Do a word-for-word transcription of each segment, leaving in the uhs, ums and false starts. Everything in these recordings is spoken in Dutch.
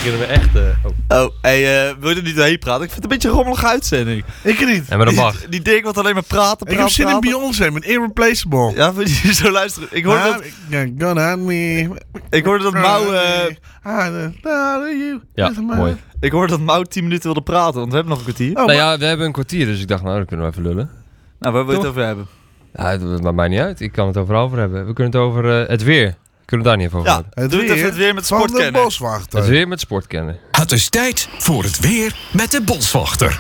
beginnen we echt... Uh, oh, oh hey, uh, wil je er niet doorheen praten? Ik vind het een beetje een rommelige uitzending. Ik niet. Ja, maar dat mag. Die, die Dirk wat alleen maar praten, praten, Ik heb zin praten. in Beyoncé met Irreplaceable. Ja, wil je zo luisteren? Ik hoorde ah, dat... Gonna have me. Ik hoorde dat Mau... Uh, ja, mooi. Ik hoorde dat Mau tien minuten wilde praten, want we hebben nog een kwartier. Oh, nou ja, we hebben een kwartier, dus ik dacht, nou, dan kunnen we even lullen. Nou, waar wil je het over hebben? Ja, het maakt mij niet uit. Ik kan het overal over hebben. We kunnen het over uh, het weer. Kunnen we daar niet even over ja, hebben? Het doe weer, het even het weer met sportkenner. Het weer met sportkenner. Het is tijd voor het weer met de Boswachter.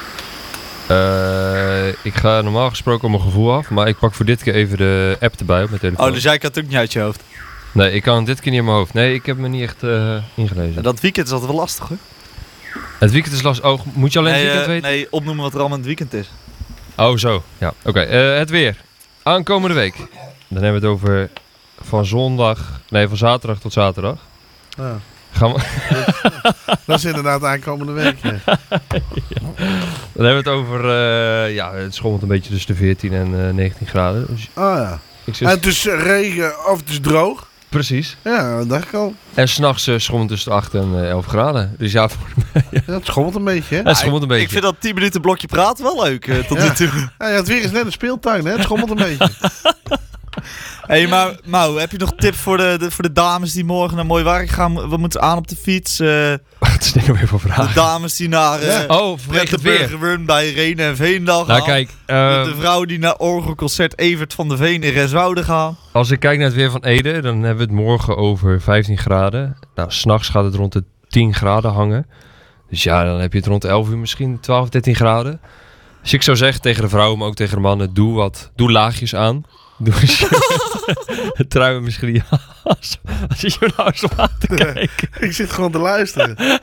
Uh, ik ga normaal gesproken op mijn gevoel af, maar ik pak voor dit keer even de app erbij op mijn telefoon. Oh, dus jij kan het ook niet uit je hoofd? Nee, ik kan het dit keer niet in mijn hoofd. Nee, ik heb me niet echt uh, ingelezen. Ja, dat weekend is altijd wel lastig, hoor. Het weekend is lastig. Oh, moet je alleen nee, het weekend uh, weten? Nee, opnoemen wat er allemaal in het weekend is. Oh, zo. Ja, oké. Okay. Uh, het weer. Aankomende week. Dan hebben we het over van zondag... Nee, van zaterdag tot zaterdag. Ja. Gaan we... Dat is inderdaad aankomende week. Ja. Ja. Dan hebben we het over... Uh, ja, het schommelt een beetje tussen de veertien en uh, negentien graden. Dus oh ja. Ik zeg... En het is regen of het is droog. Precies. Ja, dat dacht ik al. En s'nachts uh, schommelt tussen de acht en uh, elf graden. Dus ja, voor mij... Ja. Ja, het schommelt een beetje, hè? Ja, het schommelt een beetje. Ik vind dat tien minuten blokje praten wel leuk, uh, tot ja. nu toe. Ja, het weer is net een speeltuin, hè? Het schommelt een beetje. Hé, hey, maar Mau, heb je nog tips voor de, de, voor de dames die morgen naar mooi werk gaan? Wat moeten ze aan op de fiets? Uh, Wat is dit nou weer voor vragen? De dames die naar... Uh, ja. Oh, vanwege het weer. Run bij Renen en Veendal gaan. Nou kijk... Uh, de vrouwen die naar orgelconcert Evert van der Veen in Renswoude gaan. Als ik kijk naar het weer van Ede, dan hebben we het morgen over vijftien graden. Nou, s'nachts gaat het rond de tien graden hangen. Dus ja, dan heb je het rond elf uur misschien twaalf, dertien graden. Dus ik zou zeggen tegen de vrouwen, maar ook tegen de mannen, doe wat. Doe laagjes aan. Doe eens het truien misschien niet als, als je nou eens op aan te kijken. Ik zit gewoon te luisteren.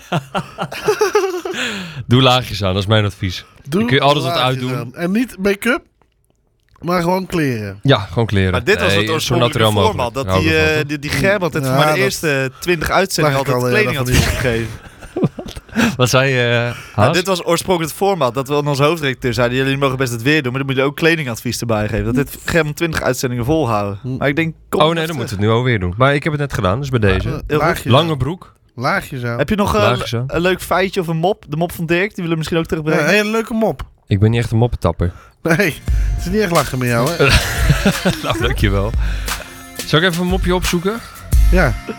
Doe laagjes aan, dat is mijn advies. Doe je kun je alles wat uitdoen. Aan. En niet make-up, maar gewoon kleren. Ja, gewoon kleren. Maar dit was nee, het oorspronkelijke format. Dat die, uh, die, die Gerbert het ja, voor mij de eerste twintig uitzendingen altijd al, kledingadvies ja, gegeven. Wat zei je? Uh, nou, dit was oorspronkelijk het format. Dat we aan onze hoofdredacteur zeiden, jullie mogen best het weer doen, maar dan moet je ook kledingadvies erbij geven. Dat dit Gerbert twintig uitzendingen volhouden. Maar ik denk... Kom oh nee, dan moeten we het nu alweer doen. Maar ik heb het net gedaan, dus bij deze. Ja, lange broek. Laagjes aan. Heb je nog uh, een leuk feitje of een mop? De mop van Dirk, die willen we misschien ook terugbrengen. Ja, een hele leuke mop. Ik ben niet echt een moppetapper. Nee, het is niet echt lachen met jou, hè? Nou, dankjewel. Zal ik even een mopje opzoeken? Ja.